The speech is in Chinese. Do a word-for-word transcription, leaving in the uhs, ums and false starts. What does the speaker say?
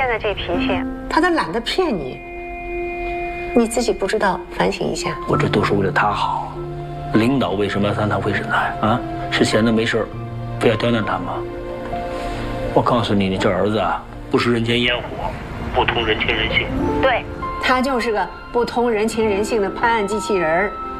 现在这脾气， 他都懒得骗你，你自己不知道反省一下。 我这都是为了他好。领导为什么要当他魏神台啊？是闲的没事非要刁难他吗？我告诉你，你这儿子啊，不食人间烟火，不通人情人性。 对， 他就是个不通人情人性的判案机器人儿。